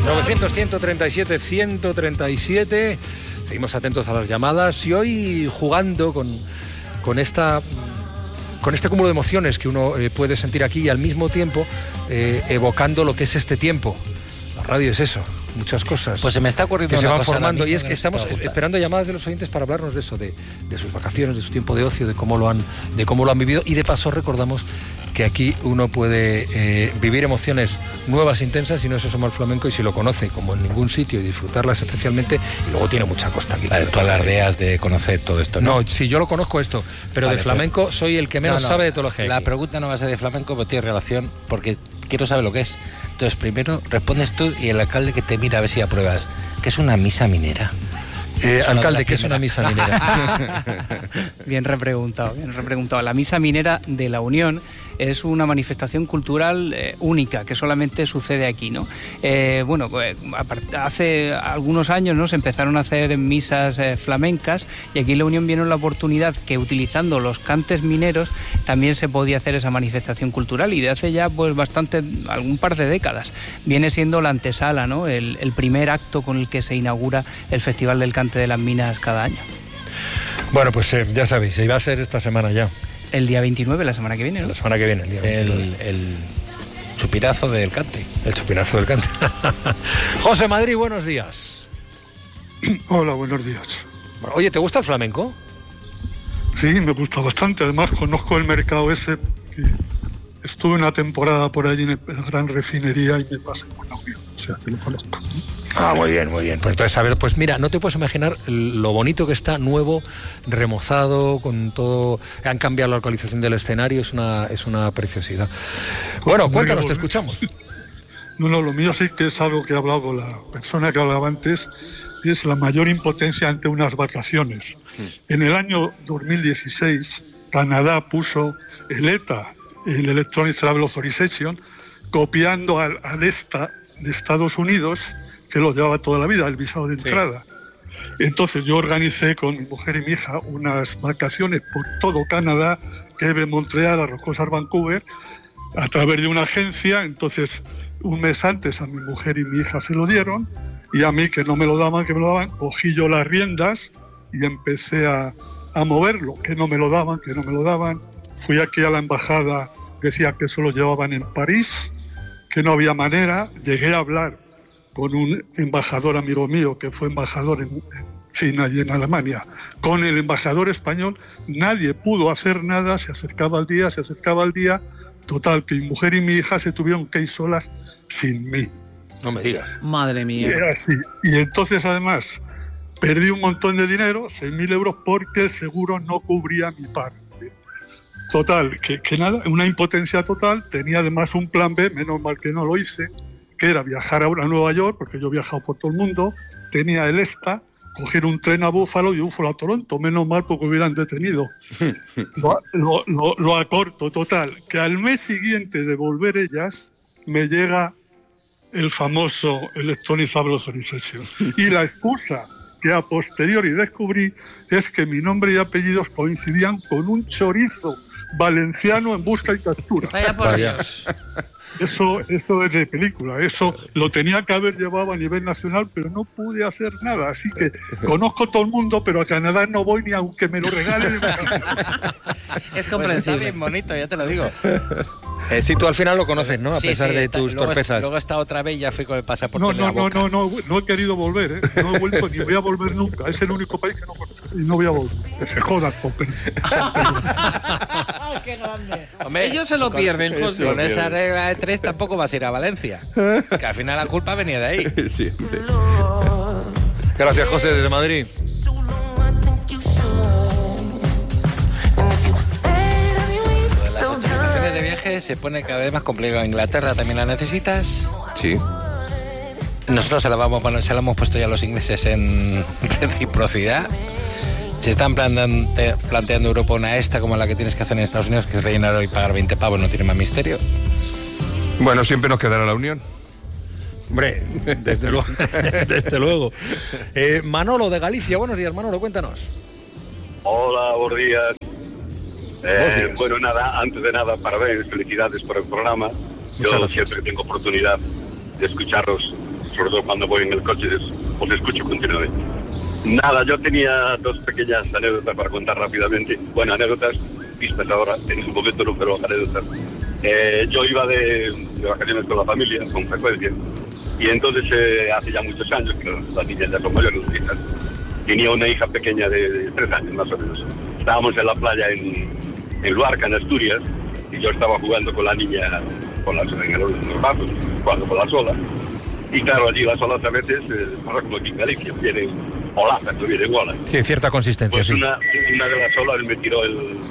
900-137-137. Seguimos atentos a las llamadas y hoy jugando con este cúmulo de emociones que uno puede sentir aquí y al mismo tiempo evocando lo que es este tiempo. La radio es eso, muchas cosas. Pues se me está ocurriendo que se una van cosa formando y es que estamos esperando llamadas de los oyentes para hablarnos de eso, de sus vacaciones, de su tiempo de ocio, de cómo lo han vivido, y de paso recordamos que aquí uno puede vivir emociones nuevas, intensas, y no se asoma al flamenco y si lo conoce como en ningún sitio y disfrutarlas especialmente, y luego tiene mucha costa aquí. Tú alardeas de conocer todo esto, ¿no? No, sí, yo lo conozco esto, pero de flamenco soy el que menos sabe de todo lo que hay. La pregunta no va a ser de flamenco, pero tiene relación porque quiero saber lo que es. Entonces, primero respondes tú y el alcalde que te mira a ver si apruebas. ¿Qué es una misa minera? Alcalde, ¿qué es una misa minera? Bien repreguntado, bien repreguntado. La misa minera de la Unión es una manifestación cultural única que solamente sucede aquí, ¿no? Hace algunos años, ¿no?, se empezaron a hacer misas flamencas, y aquí en la Unión vieron la oportunidad que utilizando los cantes mineros también se podía hacer esa manifestación cultural, y de hace ya pues algún par de décadas viene siendo la antesala, ¿no?, el primer acto con el que se inaugura el Festival del Cante de las Minas cada año. Bueno, pues ya sabéis, se iba a ser esta semana ya. El día 29, la semana que viene, ¿no? La semana que viene, el día 29. El chupinazo del cante. El chupinazo del cante. José Madrid, buenos días. Hola, buenos días. Oye, ¿te gusta el flamenco? Sí, me gusta bastante. Además, conozco el mercado ese. Estuve una temporada por allí en la Gran Refinería y me pasé por la Unión. O sea, que lo conozco. Ah, muy bien, muy bien. Pues entonces, a ver, pues mira, no te puedes imaginar lo bonito que está, nuevo, remozado, con todo. Han cambiado la localización del escenario, es una preciosidad. Bueno, cuéntanos, te escuchamos. No, lo mío sí que es algo que he hablado con la persona que hablaba antes, y es la mayor impotencia ante unas vacaciones. En el año 2016, Canadá puso el ETA, el Electronic Travel Authorization, copiando al ESTA de Estados Unidos, que lo llevaba toda la vida, el visado de entrada. Sí. Entonces yo organicé con mi mujer y mi hija unas vacaciones por todo Canadá, Quebec, Montreal, a Rocosas, Vancouver, a través de una agencia. Entonces, un mes antes a mi mujer y mi hija se lo dieron, y a mí, que no me lo daban, cogí yo las riendas y empecé a moverlo, que no me lo daban. Fui aquí a la embajada, decía que eso lo llevaban en París, que no había manera. Llegué a hablar con un embajador amigo mío que fue embajador en China y en Alemania, con el embajador español. Nadie pudo hacer nada, se acercaba el día, total, que mi mujer y mi hija se tuvieron que ir solas sin mí. No me digas. Madre mía. Y era así. Y entonces, además, perdí un montón de dinero, 6.000 euros, porque el seguro no cubría mi parte. Total, que nada, una impotencia total. Tenía además un plan B, menos mal que no lo hice, que era viajar ahora a Nueva York, porque yo he viajado por todo el mundo. Tenía el ESTA, coger un tren a Búfalo y Búfalo a Toronto, menos mal porque hubieran detenido. Lo acorto, total, que al mes siguiente de volver ellas, me llega el famoso Electronic Travel Authorization. Y la excusa que a posteriori descubrí es que mi nombre y apellidos coincidían con un chorizo valenciano en busca y captura. Vaya por Dios. Eso es de película. Eso lo tenía que haber llevado a nivel nacional, pero no pude hacer nada. Así que conozco todo el mundo, pero a Canadá no voy ni aunque me lo regalen. Es comprensible. Pues está bien bonito, ya te lo digo. Sí, tú al final lo conoces, ¿no? A pesar de tus torpezas. Luego he estado otra vez y ya fui con el pasaporte No he querido volver, ¿eh? No he vuelto ni voy a volver nunca. Es el único país que no conozco y no voy a volver. Que se jodan, ¡Qué grande! Hombre, ellos se lo pierden, José. Con esa regla de 3 tampoco vas a ir a Valencia. Que al final la culpa venía de ahí. Siempre. Gracias, José, desde Madrid. De viaje se pone cada vez más complicado. ¿Inglaterra también la necesitas? Sí. Nosotros se la hemos puesto ya a los ingleses en reciprocidad. Se están planteando Europa una esta como la que tienes que hacer en Estados Unidos, que es rellenar y pagar 20 pavos, no tiene más misterio. Bueno, siempre nos quedará la Unión. Hombre, desde luego. Desde luego. Manolo de Galicia, buenos días, Manolo, cuéntanos. Hola, buenos días. Bueno, nada, antes de nada, parabéns, felicidades por el programa. Yo siempre que tengo oportunidad de escucharlos, sobre todo cuando voy en el coche, os escucho continuamente. Nada, yo tenía 2 pequeñas anécdotas para contar rápidamente. Bueno, anécdotas, pistas ahora, en ese momento no, pero anécdotas. Yo iba de vacaciones con la familia, con frecuencia, y entonces hace ya muchos años, que las niñas ya son mayores, tenía una hija pequeña de 3 años más o menos. Estábamos en la playa en Luarca, en Asturias, y yo estaba jugando con la niña en los brazos, jugando con las olas. Y claro, allí las olas a veces, como aquí en Galicia, vienen olazas, no vienen olas. Sí, cierta consistencia, pues sí. Una de las olas me tiró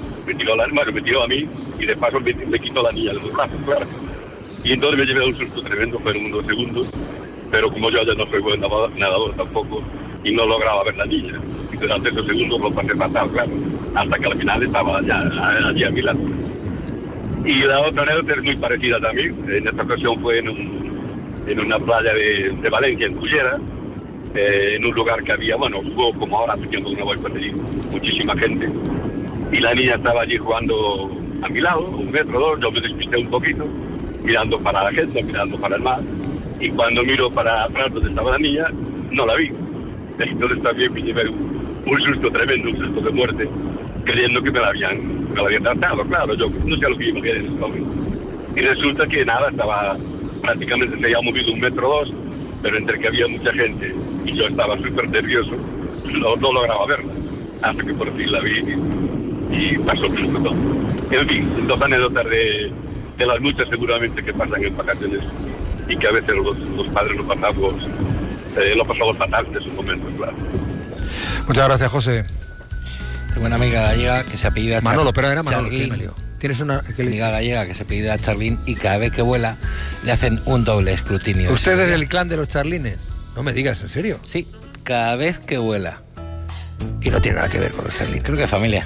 a mí y de paso me quitó la niña de los brazos, claro. Y entonces me llevé un susto tremendo, fueron unos segundos, pero como yo ya no soy buen nadador tampoco, y no lograba ver la niña. Y durante esos segundos lo pasé fatal, claro, hasta que al final estaba ya allí a mi lado. Y la otra anécdota es muy parecida también. En esta ocasión fue en una playa de Valencia, en Cullera, en un lugar que había, jugó como ahora, haciendo una vuelta allí, muchísima gente. Y la niña estaba allí jugando a mi lado, 1 metro, 2, yo me despisté un poquito, mirando para la gente, mirando para el mar. Y cuando miro para atrás donde estaba la niña, no la vi. Entonces también me llevé un susto tremendo, un susto de muerte, creyendo que me la habían tratado, claro, yo no sé lo que iba a querer en ese momento. Y resulta que nada, prácticamente se había movido 1 metro, 2, pero entre que había mucha gente y yo estaba súper nervioso, no lograba verla, hasta que por fin la vi y pasó el susto todo. En fin, 2 anécdotas de las muchas seguramente que pasan en vacaciones y que a veces los padres lo pasamos fatal en esos momentos, claro. Muchas gracias, José. Tengo una amiga gallega que se apellida Manolo, pero era Manolo. Charlín. Tienes una amiga gallega que se apellida Charlín y cada vez que vuela le hacen un doble escrutinio. ¿Usted es del clan de los Charlines? No me digas, ¿en serio? Sí, cada vez que vuela. Y no tiene nada que ver con los Charlines. Creo que es familia.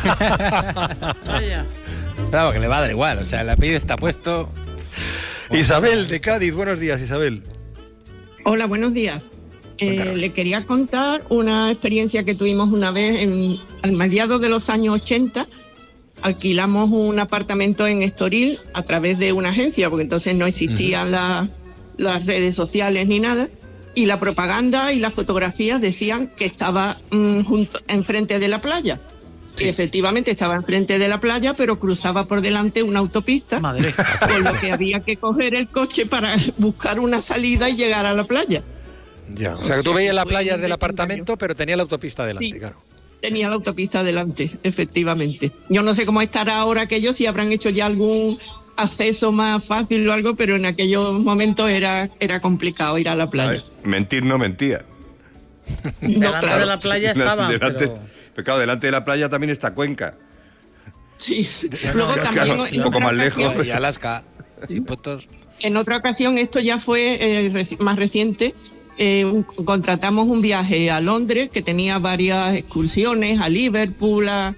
Claro, que le va a dar igual, o sea, el apellido está puesto. Isabel de Cádiz, buenos días, Isabel. Hola, buenos días. Le quería contar una experiencia que tuvimos una vez al mediados de los años 80. Alquilamos un apartamento en Estoril a través de una agencia, porque entonces no existían las redes sociales ni nada, y la propaganda y las fotografías decían que estaba enfrente de la playa. Sí. Y efectivamente estaba enfrente de la playa, pero cruzaba por delante una autopista, con lo que había que coger el coche para buscar una salida y llegar a la playa. Ya, o sea que tú veías la playa del apartamento, pero tenía la autopista delante, sí, claro. Tenía la autopista delante, efectivamente. Yo no sé cómo estará ahora aquello, si habrán hecho ya algún acceso más fácil o algo, pero en aquellos momentos era complicado ir a la playa. A ver, mentir no mentía. No, delante claro. de la playa estaba. Pero claro, delante de la playa también está Cuenca. Sí. Luego también un poco más lejos. Y Alaska. Sin puestos. En otra ocasión, esto ya fue más reciente. Contratamos un viaje a Londres que tenía varias excursiones, a Liverpool, a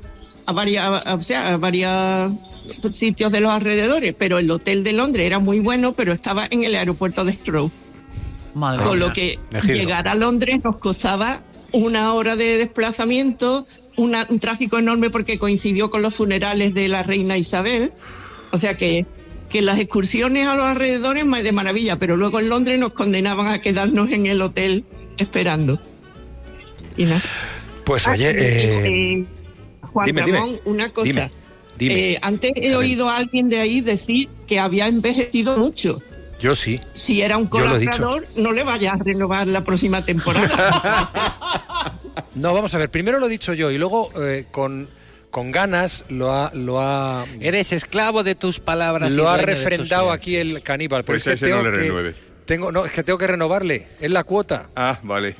varios sitios de los alrededores, pero el hotel de Londres era muy bueno, pero estaba en el aeropuerto de Heathrow. Con lo que llegar a Londres nos costaba 1 hora de desplazamiento, un tráfico enorme porque coincidió con los funerales de la reina Isabel, o sea que las excursiones a los alrededores de maravilla, pero luego en Londres nos condenaban a quedarnos en el hotel esperando. Y nada. Pues oye, Juan Ramón, una cosa. Dime, antes he oído a alguien de ahí decir que había envejecido mucho. Yo sí. Si era un colaborador, no le vaya a renovar la próxima temporada. No, vamos a ver, primero lo he dicho yo y luego con ganas lo ha... Eres esclavo de tus palabras. Lo ha refrendado aquí el caníbal. Pues ese no le renueves. Es que tengo que renovarle, es la cuota. Ah, vale.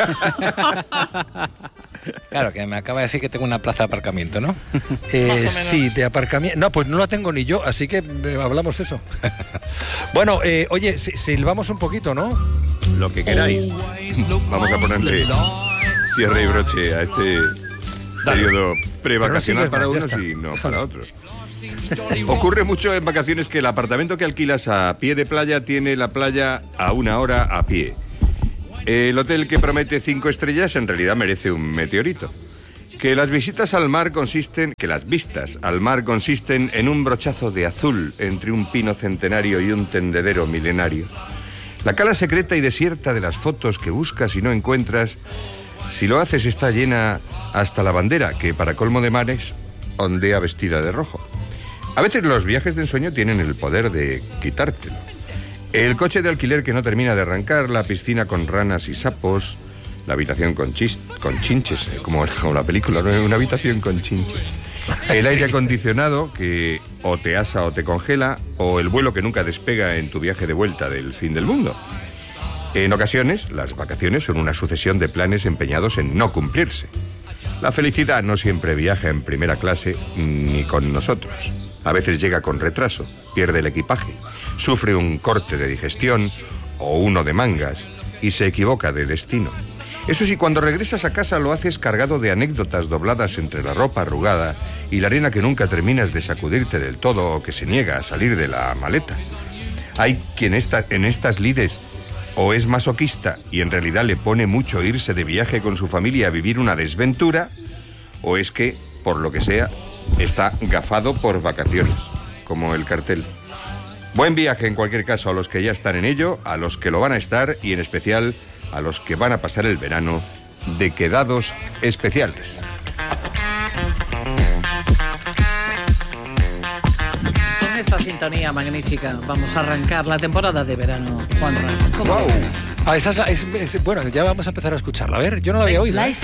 Claro, que me acaba de decir que tengo una plaza de aparcamiento, ¿no? Sí, de aparcamiento. No, pues no la tengo ni yo, así que hablamos eso. Bueno, oye, silbamos un poquito, ¿no? Lo que queráis. Vamos a ponerle cierre y broche a este periodo prevacacional para unos y no para otros. Ocurre mucho en vacaciones que el apartamento que alquilas a pie de playa tiene la playa a 1 hora a pie. El hotel que promete 5 estrellas en realidad merece un meteorito. Que las vistas al mar consisten en un brochazo de azul entre un pino centenario y un tendedero milenario. La cala secreta y desierta de las fotos que buscas y no encuentras, si lo haces está llena hasta la bandera, que para colmo de males ondea vestida de rojo. A veces los viajes de ensueño tienen el poder de quitártelo. El coche de alquiler que no termina de arrancar, la piscina con ranas y sapos, la habitación con chinches, como la película, ¿no? Una habitación con chinches. El aire acondicionado que o te asa o te congela, o el vuelo que nunca despega en tu viaje de vuelta del fin del mundo. En ocasiones, las vacaciones son una sucesión de planes empeñados en no cumplirse. La felicidad no siempre viaja en primera clase ni con nosotros. A veces llega con retraso, pierde el equipaje, sufre un corte de digestión o uno de mangas y se equivoca de destino. Eso sí, cuando regresas a casa lo haces cargado de anécdotas dobladas entre la ropa arrugada y la arena que nunca terminas de sacudirte del todo o que se niega a salir de la maleta. Hay quien en estas lides o es masoquista y en realidad le pone mucho irse de viaje con su familia a vivir una desventura, o es que, por lo que sea, está gafado por vacaciones, como el cartel. Buen viaje en cualquier caso a los que ya están en ello, a los que lo van a estar y en especial a los que van a pasar el verano de quedados especiales. Con esta sintonía magnífica vamos a arrancar la temporada de verano. Juanra, ¿cómo ves? Bueno, ya vamos a empezar a escucharla. A ver, yo no la había oído.